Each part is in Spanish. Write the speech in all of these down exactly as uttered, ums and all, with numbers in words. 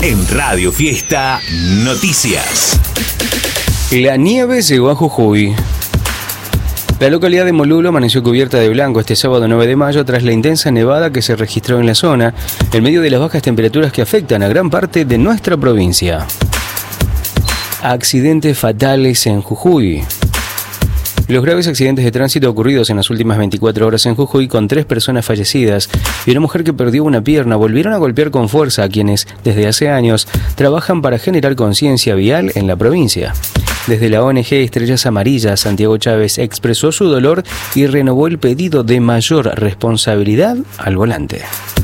En Radio Fiesta Noticias. La nieve llegó a Jujuy. La localidad de Molulo amaneció cubierta de blanco este sábado nueve de mayo tras la intensa nevada que se registró en la zona, en medio de las bajas temperaturas que afectan a gran parte de nuestra provincia. Accidentes fatales en Jujuy. Los graves accidentes de tránsito ocurridos en las últimas veinticuatro horas en Jujuy, con tres personas fallecidas y una mujer que perdió una pierna, volvieron a golpear con fuerza a quienes, desde hace años, trabajan para generar conciencia vial en la provincia. Desde la O N G Estrellas Amarillas, Santiago Chávez expresó su dolor y renovó el pedido de mayor responsabilidad al volante.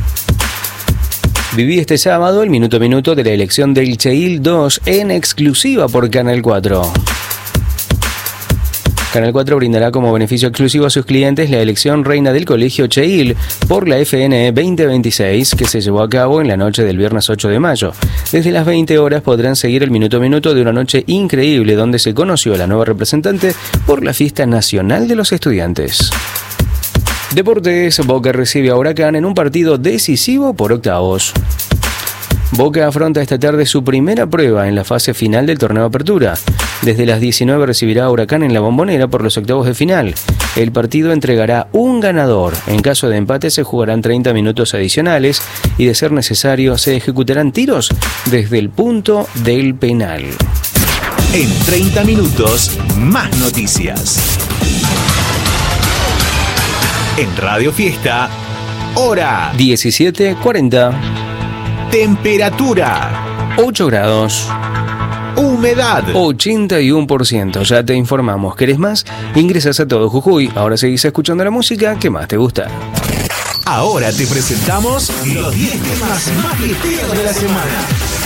Viví este sábado el minuto a minuto de la elección del Cheil dos en exclusiva por Canal cuatro. Canal cuatro brindará como beneficio exclusivo a sus clientes la elección reina del Colegio Cheil por la F N E veinte veintiséis que se llevó a cabo en la noche del viernes ocho de mayo. Desde las veinte horas podrán seguir el minuto a minuto de una noche increíble donde se conoció a la nueva representante por la Fiesta Nacional de los Estudiantes. Deportes, Boca recibe a Huracán en un partido decisivo por octavos. Boca afronta esta tarde su primera prueba en la fase final del torneo Apertura. Desde las diecinueve recibirá a Huracán en la Bombonera por los octavos de final. El partido entregará un ganador. En caso de empate se jugarán treinta minutos adicionales y, de ser necesario, se ejecutarán tiros desde el punto del penal. En treinta minutos, más noticias. En Radio Fiesta, hora diecisiete cuarenta. Temperatura ocho grados. Humedad ochenta y uno por ciento. Ya te informamos. ¿Querés más? Ingresas a Todo Jujuy. Ahora seguís escuchando la música que más te gusta. Ahora te presentamos los diez temas más fiesteros de la semana.